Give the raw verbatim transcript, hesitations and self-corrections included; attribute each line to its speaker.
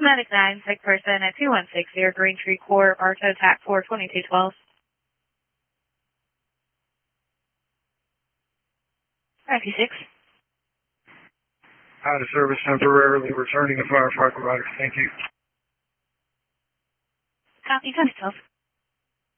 Speaker 1: Medic nine, sick person at two one six zero Green Tree Court, Arto T A C four twenty-two twelve. ninety-six.
Speaker 2: Out of service, temporarily returning to firefighter provider. Thank you.
Speaker 1: Copy, ten twelve.